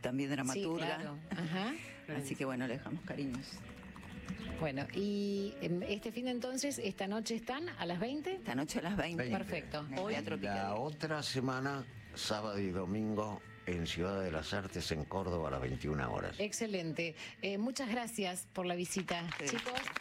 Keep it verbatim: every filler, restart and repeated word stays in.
también dramaturga. Sí, claro. Ajá. Así que bueno, le dejamos cariños. Bueno, y este fin de entonces, esta noche están a las veinte. Esta noche a las veinte. veinte. Perfecto. En el Hoy, Teatro La Picadilly. otra semana, sábado y domingo, en Ciudad de las Artes, en Córdoba, a las veintiuna horas. excelente. Eh, muchas gracias por la visita, Sí. chicos.